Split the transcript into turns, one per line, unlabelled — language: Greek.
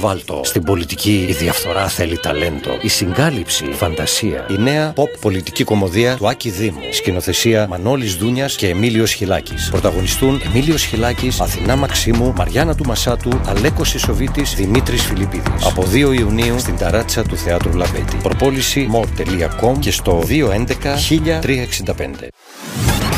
βάλτο. Στην πολιτική η διαφθορά θέλει ταλέντο. Η συγκάλυψη φαντασία. Η νέα pop πολιτική κομμωδία του Άκη Δήμου. Σκηνοθεσία Μανώλης Δούνιας και Εμίλιος Χιλάκης. Πρωταγωνιστούν Εμίλιος Χιλάκης, Αθηνά Μαξίμου, Μαριάννα του Μασάτου, Αλέκος Ισοβίτης, Δημήτρης Φιλιππίδης. Από 2 Ιουνίου στην ταράτσα του Θεάτρου Λαμπέτη. Προπόληση more.com και στο 211 1365.